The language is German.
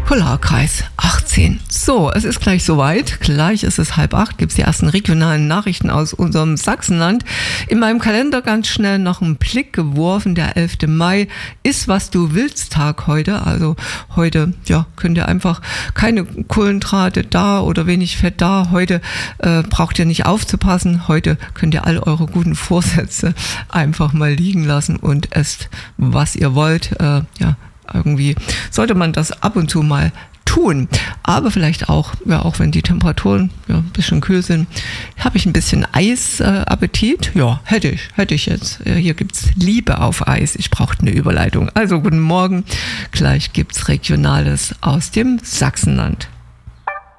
Polarkreis 18. So, es ist gleich soweit. Gleich ist es 7:30, gibt es die ersten regionalen Nachrichten aus unserem Sachsenland. In meinem Kalender ganz schnell noch einen Blick geworfen. Der 11. Mai ist was du willst Tag heute. Also heute könnt ihr einfach keine Kohlenhydrate da oder wenig Fett da. Heute braucht ihr nicht aufzupassen. Heute könnt ihr all eure guten Vorsätze einfach mal liegen lassen und esst, was ihr wollt. Irgendwie sollte man das ab und zu mal tun. Aber vielleicht auch wenn die Temperaturen ein bisschen kühl sind, habe ich ein bisschen Eisappetit. Hätte ich jetzt. Hier gibt's Liebe auf Eis. Ich brauchte eine Überleitung. Also guten Morgen. Gleich gibt's Regionales aus dem Sachsenland.